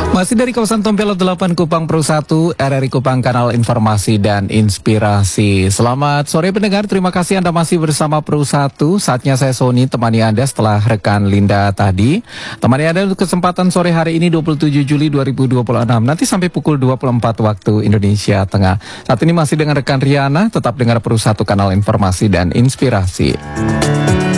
Masih dari kawasan Tompel 8 Kupang Pro 1, RRI Kupang, kanal informasi dan inspirasi. Selamat sore pendengar, terima kasih Anda masih bersama Pro 1. Saatnya saya Sony temani Anda setelah rekan Linda tadi. Temani Anda untuk kesempatan sore hari ini 27 Juli 2026. Nanti sampai pukul 24 waktu Indonesia Tengah. Saat ini masih dengan rekan Riana, tetap dengar Pro 1 kanal informasi dan inspirasi.